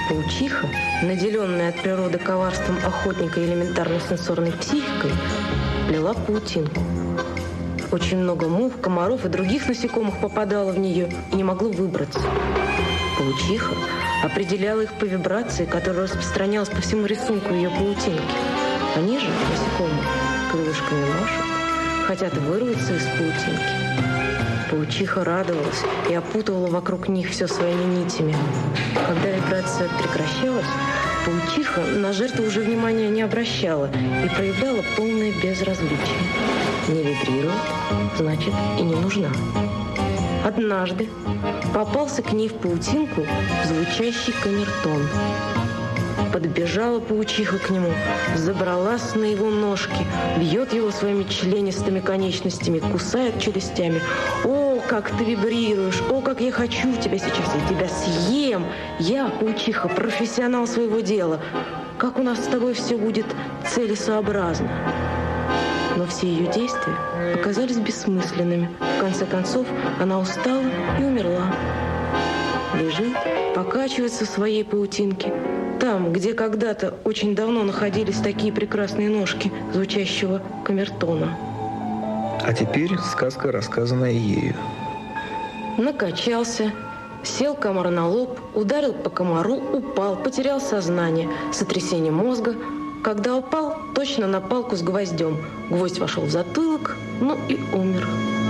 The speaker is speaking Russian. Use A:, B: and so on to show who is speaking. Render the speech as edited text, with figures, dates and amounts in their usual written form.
A: Паучиха, наделенная от природы коварством охотника и элементарной сенсорной психикой, плела паутинку. Очень много мух, комаров и других насекомых попадало в нее и не могло выбраться. Паучиха определяла их по вибрации, которая распространялась по всему рисунку ее паутинки. Они же, насекомые, крылышками машут, хотят вырваться из паутинки. Паучиха радовалась и опутывала вокруг них все своими нитями. Когда вибрация прекращалась, паучиха на жертву уже внимания не обращала и проявляла полное безразличие. Не вибрирует, значит, и не нужна. Однажды попался к ней в паутинку звучащий камертон. Подбежала паучиха к нему, забралась на его ножки, бьет его своими членистыми конечностями, кусает челюстями. «О, как ты вибрируешь! О, как я хочу тебя сейчас! Я тебя съем! Я, паучиха, профессионал своего дела! Как у нас с тобой все будет целесообразно!» Но все ее действия оказались бессмысленными. В конце концов, она устала и умерла. Лежит, покачивается в своей паутинке. Там, где когда-то очень давно находились такие прекрасные ножки звучащего камертона.
B: А теперь сказка, рассказанная ею.
A: Накачался, сел комар на лоб, ударил по комару, упал, потерял сознание, сотрясение мозга. Когда упал, точно на палку с гвоздем. Гвоздь вошел в затылок, ну и умер.